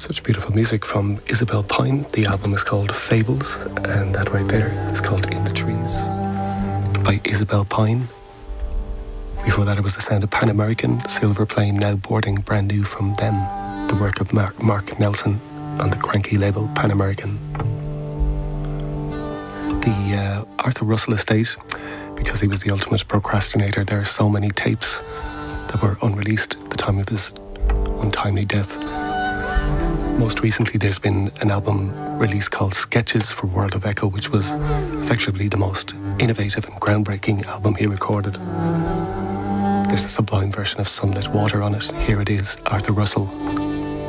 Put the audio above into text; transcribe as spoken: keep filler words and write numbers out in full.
Such beautiful music from Isabel Pine. The album is called Fables, and that right there is called In the Trees by Isabel Pine. Before that, it was the sound of Pan American, Silver Plane, Now Boarding, brand new from them. The work of Mark, Mark Nelson on the cranky label Pan American. The uh, Arthur Russell estate, because he was the ultimate procrastinator, there are so many tapes that were unreleased at the time of his untimely death. Most recently, there's been an album release called Sketches for World of Echo, which was effectively the most innovative and groundbreaking album he recorded. There's a sublime version of Sunlit Water on it. Here it is, Arthur Russell.